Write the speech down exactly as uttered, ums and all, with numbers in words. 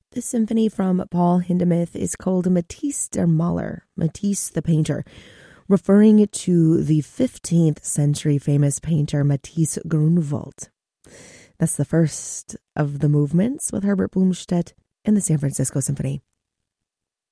This symphony from Paul Hindemith is called Matisse der Maler, Matisse the Painter, referring to the fifteenth century famous painter Matisse Grunewald. That's the first of the movements with Herbert Blomstedt in the San Francisco Symphony.